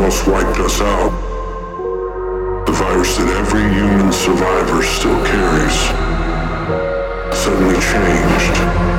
almost wiped us out. The virus that every human survivor still carries suddenly changed.